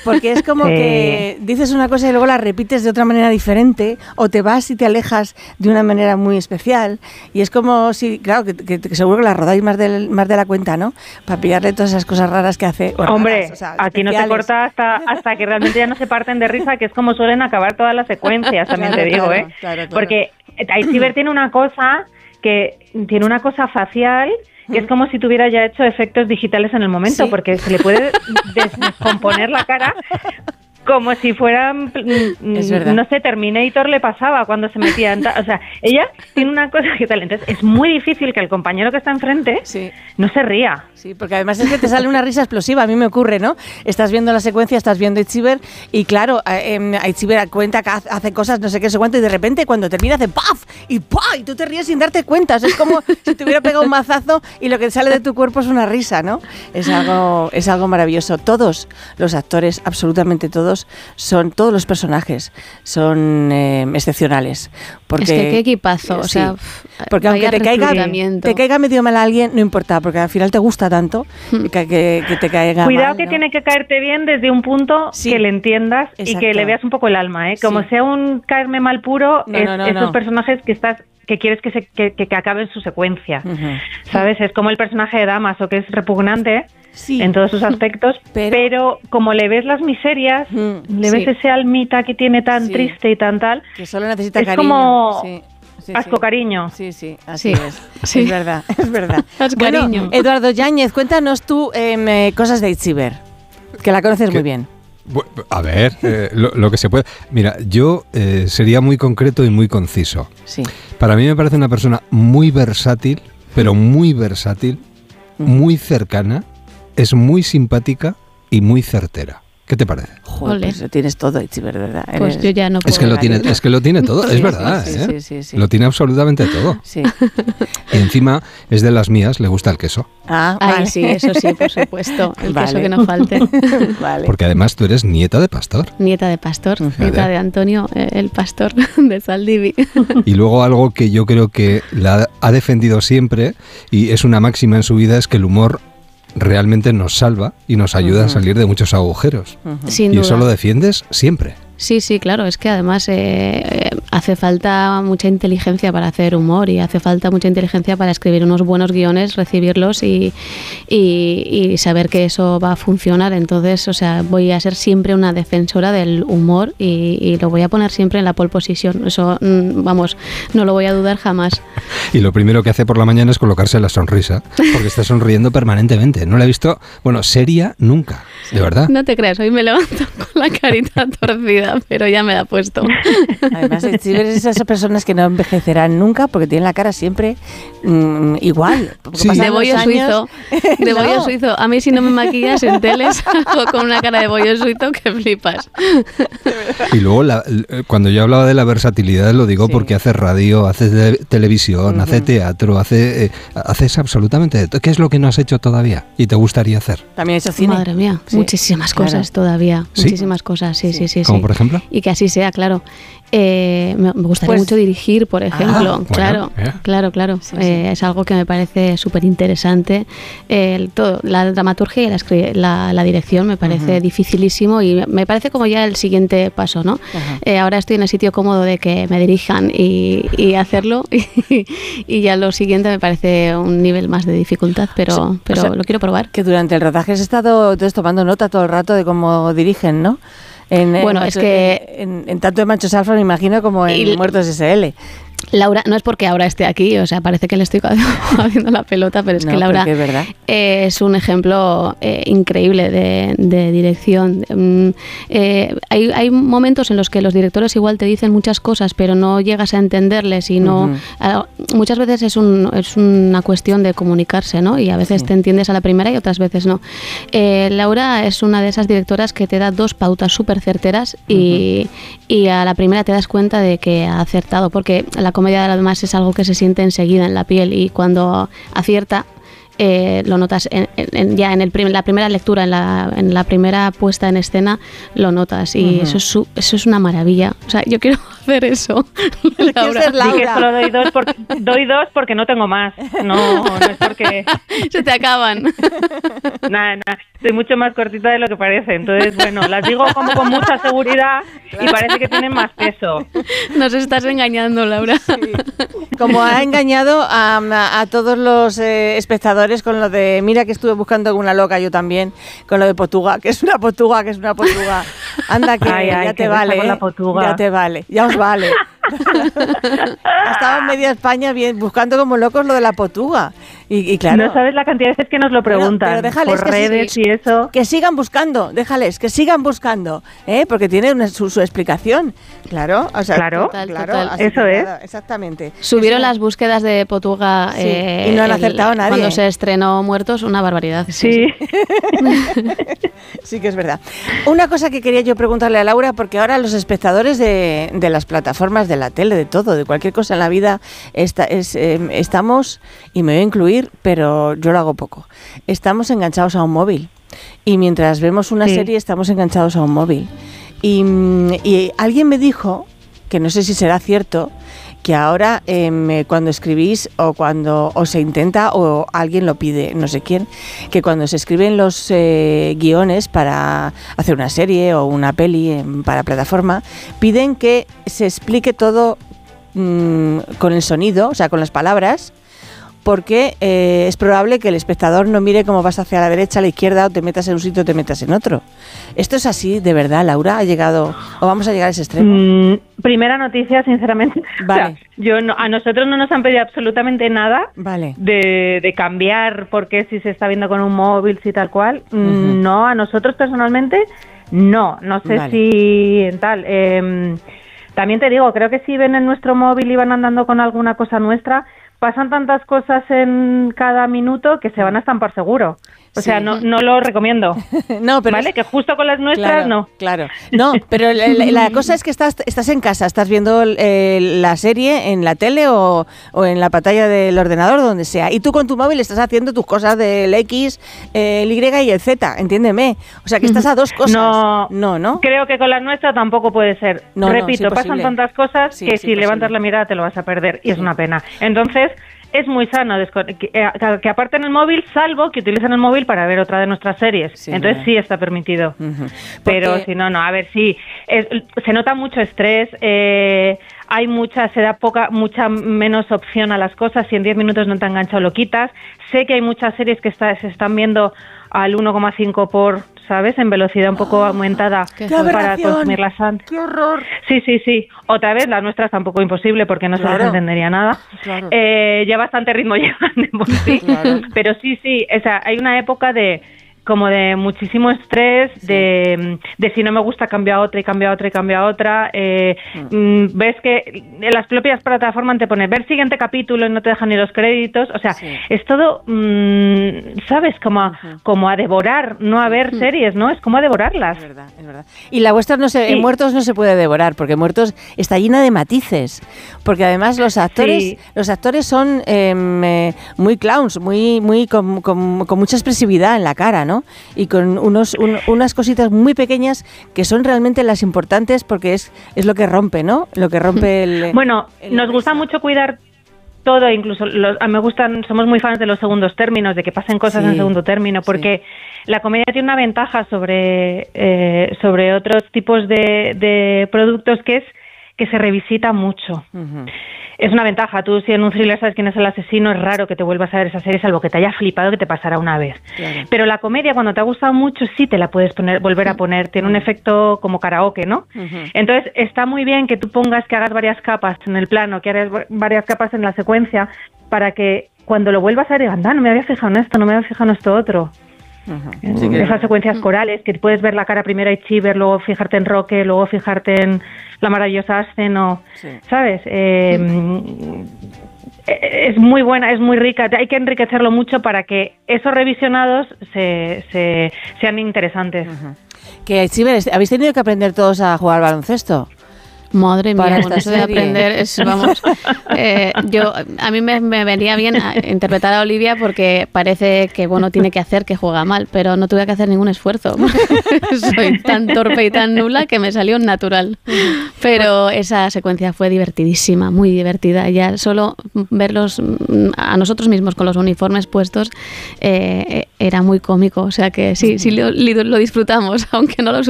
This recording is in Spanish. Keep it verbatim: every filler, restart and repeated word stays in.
Porque es como Sí. que dices una cosa y luego la repites de otra manera diferente, o te vas y te alejas de una manera muy especial, y es como si, claro, que, que, que seguro que la rodáis más de, más de la cuenta, ¿no? Para pillarle todas esas cosas raras que hace. Hombre, raras, o sea, aquí no se especiales. corta hasta hasta que realmente ya no se parten de risa, que es como suelen acabar todas las secuencias, también Claro, te digo, claro, ¿eh? claro, claro. Porque Aichiber tiene una cosa que tiene una cosa facial que es como si tuviera ya hecho efectos digitales en el momento, Sí. porque se le puede des- descomponer la cara como si fuera, mm, Es verdad. no sé, Terminator le pasaba cuando se metía en... ta- o sea, ella tiene una cosa que tal, entonces es muy difícil que el compañero que está enfrente Sí. no se ría. Sí, porque además es que te sale una risa explosiva, a mí me ocurre, ¿no? Estás viendo la secuencia, estás viendo Aichiber y claro, eh, Aichiber cuenta que hace cosas, no sé qué, sé cuánto, y de repente cuando termina hace ¡paf! Y ¡pah! Y tú te ríes sin darte cuenta, o sea, es como si te hubiera pegado un mazazo y lo que sale de tu cuerpo es una risa, ¿no? Es algo, es algo maravilloso. Todos los actores, absolutamente todos, son, todos los personajes son eh, excepcionales. Porque, es que qué equipazo, o sí, sea, porque aunque te caiga, reclutamiento. te caiga medio mal a alguien, no importa, porque al final te gusta tanto que, que, que te caiga Cuidado mal, que ¿no? tiene que caerte bien desde un punto Sí. que le entiendas y Exacto. que le veas un poco el alma, ¿eh? Como Sí. sea un caerme mal puro, No, es no, no, esos no. personajes que estás que quieres que se que, que, que acaben su secuencia, Ujú. ¿sabes? Es como el personaje de Damaso, que es repugnante Sí. en todos sus aspectos, Pero- pero, como le ves las miserias, Mm, le ves sí. ese almita que tiene tan Sí. triste y tan tal, Que solo necesita es cariño. como Sí, sí, asco sí. cariño. Sí, sí, así Sí. es. Sí. Es verdad, es verdad. Haz Bueno, cariño. Eduardo Yáñez, cuéntanos tú em, eh, cosas de Aichiber, que la conoces ¿Qué? muy bien. Bu- A ver, eh, lo, lo que se puede... Mira, yo eh, sería muy concreto y muy conciso. Sí. Para mí me parece una persona muy versátil, pero muy versátil, muy cercana, es muy simpática y muy certera. ¿Qué te parece? Joder, Ole. pues tienes todo, Aichiber, ¿verdad? Pues Eres- yo ya no puedo. Es que lo tiene, es que lo tiene todo, Sí, es verdad, sí, ¿eh? sí, sí, sí. Lo tiene absolutamente todo. Sí. Y encima es de las mías, le gusta el queso. Ah, Ay, vale. sí, eso sí, por supuesto. El Vale. queso que no falte. Vale. Porque además tú eres nieta de pastor. Nieta de pastor, Ujú. nieta de Antonio, eh, el pastor de Saldivi. Y luego algo que yo creo que la ha defendido siempre y es una máxima en su vida es que el humor realmente nos salva y nos ayuda a salir de muchos agujeros. Ujú. Sin Y duda. eso lo defiendes siempre. Sí, sí, claro, es que además eh, eh, hace falta mucha inteligencia para hacer humor y hace falta mucha inteligencia para escribir unos buenos guiones, recibirlos y, y, y saber que eso va a funcionar. Entonces, o sea, voy a ser siempre una defensora del humor y, y lo voy a poner siempre en la pole position. Eso, mm, vamos, no lo voy a dudar jamás. Y lo primero que hace por la mañana es colocarse la sonrisa, porque está sonriendo permanentemente. No la he visto, bueno, seria nunca, de verdad. No te creas, hoy me levanto con la carita torcida, pero ya me la he puesto. Además, Aichiber es esas personas que no envejecerán nunca porque tienen la cara siempre mm, igual. Porque Sí. pasan De los bollo años- suizo. De No. bollo suizo. A mí si no me maquillas en teles, hago con una cara de bollo suizo que flipas. Y luego, la- l- cuando yo hablaba de la versatilidad, lo digo Sí. porque hace radio, hace te- televisión, hace teatro, hace, eh, haces absolutamente de todo. ¿Qué es lo que no has hecho todavía y te gustaría hacer? También he hecho cine. Madre mía, Sí, muchísimas claro. cosas todavía. ¿Sí? Muchísimas cosas, sí, sí, sí. Como sí. por ejemplo. Y que así sea, claro. Eh, me, me gustaría Pues- mucho dirigir, por ejemplo. bueno, claro, eh. claro, claro. Sí, Eh, sí. Es algo que me parece súper interesante. El todo, la dramaturgia y la, escri- la, la dirección me parece dificilísimo y me parece como ya el siguiente paso, ¿no? Ajá. Eh, ahora estoy en el sitio cómodo de que me dirijan y, y hacerlo y, y ya lo siguiente me parece un nivel más de dificultad, pero, O sea, pero o sea, lo quiero probar. Que durante el rodaje has estado entonces, tomando nota todo el rato de cómo dirigen, ¿no? En, Bueno, en- es que- En, en tanto de Machos Alfa me imagino como en Y- Muertos S L. Laura, no es porque ahora esté aquí, o sea, parece que le estoy haciendo la pelota, pero es No, que Laura porque es verdad. eh, es un ejemplo eh, increíble de, de dirección. Mm, eh, hay, hay momentos en los que los directores igual te dicen muchas cosas, pero no llegas a entenderles y no. Ujú. a- muchas veces es, un, es una cuestión de comunicarse, ¿no? Y a veces Sí. te entiendes a la primera y otras veces no. Eh, Laura es una de esas directoras que te da dos pautas súper certeras y, y a la primera te das cuenta de que ha acertado, porque la comedia además es algo que se siente enseguida en la piel y cuando acierta eh, lo notas en, en- ya en el prim- la primera lectura, en la, en la primera puesta en escena lo notas y Ujú. eso, es su- eso es una maravilla. O sea, yo quiero hacer eso. Laura. Ser Laura. Sí, que solo doy dos, por, doy dos porque no tengo más. No, no es porque... Se te acaban. Nada, nada. Soy mucho más cortita de lo que parece. Entonces, bueno, las digo como con mucha seguridad y parece que tienen más peso. Nos estás engañando, Laura. Sí. Como ha engañado a, a, a todos los eh, espectadores con lo de, mira que estuve buscando alguna loca yo también, con lo de Potuga, que es una Potuga, que es una Potuga. Anda que ay, ay, ya te vale, ¿eh? Ya te vale, ya os vale. Ha estado en media España bien, buscando como locos lo de la Potuga. Y, y claro, no sabes la cantidad de veces que nos lo preguntan, pero, pero déjales por redes sí, y eso. Que sigan buscando, déjales, que sigan buscando, ¿eh? Porque tiene una, su, su explicación. Claro, o sea, claro, total, claro, total. Eso es. Nada, exactamente. Subieron eso. Las búsquedas de Potuga sí, eh, y no han acertado el, nadie. Cuando se estrenó Muertos, una barbaridad. Sí. Sí. Sí que es verdad. Una cosa que quería yo preguntarle a Laura, porque ahora los espectadores de, de las plataformas, de la tele, de todo, de cualquier cosa en la vida, esta, es, eh, estamos, y me voy a incluir, pero yo lo hago poco, estamos enganchados a un móvil. Y mientras vemos una sí. serie, estamos enganchados a un móvil. Y, y alguien me dijo, que no sé si será cierto, que ahora eh, cuando escribís o cuando o se intenta o alguien lo pide, no sé quién, que cuando se escriben los eh, guiones para hacer una serie o una peli eh, para plataforma, piden que se explique todo mmm, con el sonido, o sea, con las palabras, porque eh, es probable que el espectador no mire cómo vas hacia la derecha, a la izquierda, o te metas en un sitio o te metas en otro. ¿Esto es así, de verdad, Laura? ¿Ha llegado o vamos a llegar a ese extremo? Mm, primera noticia, sinceramente. Vale. O sea, yo no, a nosotros no nos han pedido absolutamente nada vale. de, de cambiar porque si se está viendo con un móvil, si tal cual. Uh-huh. No, a nosotros personalmente, no. No sé vale. si en tal... Eh, también te digo, creo que si ven en nuestro móvil y van andando con alguna cosa nuestra... Pasan tantas cosas en cada minuto que se van a estampar seguro. O sí. sea, no, no lo recomiendo. No, pero ¿vale? Es... Que justo con las nuestras, claro, no. Claro. No, pero la, la, la cosa es que estás, estás en casa, estás viendo eh, la serie en la tele o, o en la pantalla del ordenador, donde sea. Y tú con tu móvil estás haciendo tus cosas del X, eh, el Y y el Z, entiéndeme. O sea, que estás a dos cosas. No, no, ¿no? Creo que con la nuestra tampoco puede ser. No, Repito, no, sí, pasan tantas cosas sí, que sí, si posible. levantas la mirada te lo vas a perder. Y sí. es una pena. Entonces... Es muy sano desco- que, eh, que aparten el móvil, salvo que utilicen el móvil para ver otra de nuestras series. Sí, Entonces ¿verdad? sí está permitido. Uh-huh. Pero si no, no. A ver, sí. Es, se nota mucho estrés. Eh, hay mucha, se da poca, mucha menos opción a las cosas. Si en diez minutos no te ha enganchado, lo quitas. Sé que hay muchas series que está, se están viendo al uno coma cinco por, ¿sabes? En velocidad un poco oh, aumentada para consumirlas antes. ¡Qué horror! Sí, sí, sí. Otra vez, las nuestras tampoco imposible porque no claro. se les entendería nada. Claro. Eh, ya bastante ritmo llevan de por sí. Claro. Pero sí, sí, o sea, hay una época de como de muchísimo estrés, sí. de, de si no me gusta cambia otra y cambia otra y cambia otra. Eh, mm. Ves que en las propias plataformas te pone ver siguiente capítulo y no te dejan ni los créditos. O sea, sí. es todo, mmm, ¿sabes? Como, uh-huh. como a devorar, no a ver uh-huh. series, ¿no? Es como a devorarlas. Es verdad, es verdad. Y la vuestra no se, sí. en Muertos no se puede devorar, porque Muertos está llena de matices. Porque además los actores, sí. los actores son eh, muy clowns, muy, muy con, con, con mucha expresividad en la cara, ¿no? Y con unos un, unas cositas muy pequeñas que son realmente las importantes porque es es lo que rompe, ¿no? Lo que rompe el... Bueno, el nos gusta mucho cuidar todo, incluso los, a mí me gustan, somos muy fans de los segundos términos, de que pasen cosas sí, en segundo término, porque sí. la comedia tiene una ventaja sobre, eh, sobre otros tipos de, de productos que es que se revisita mucho. Uh-huh. Es una ventaja. Tú, si en un thriller sabes quién es el asesino, es raro que te vuelvas a ver esa serie, salvo que te haya flipado, que te pasará una vez. Claro. Pero la comedia, cuando te ha gustado mucho, sí te la puedes poner, volver a poner. Tiene un efecto como karaoke, ¿no? Uh-huh. Entonces, está muy bien que tú pongas, que hagas varias capas en el plano, que hagas varias capas en la secuencia, para que cuando lo vuelvas a ver, digan, no me había fijado en esto, no me había fijado en esto otro. Uh-huh. Sí, esas secuencias corales que puedes ver la cara primero a Itziber, luego fijarte en Roque, luego fijarte en la maravillosa Ascen, sí. ¿sabes? Eh, sí. Es muy buena, es muy rica, hay que enriquecerlo mucho para que esos revisionados se, se sean interesantes. Uh-huh. Que Itziber, ¿habéis tenido que aprender todos a jugar al baloncesto? Madre mía, para bueno, esta eso de serie. aprender es, vamos, eh, yo, a mí me, me venía bien a interpretar a Olivia porque parece que, bueno, tiene que hacer que juega mal, pero no tuve que hacer ningún esfuerzo. Soy tan torpe y tan nula que me salió natural. Pero esa secuencia fue divertidísima, muy divertida. Ya solo verlos a nosotros mismos con los uniformes puestos eh, era muy cómico. O sea que sí, sí lo, lo disfrutamos, aunque no lo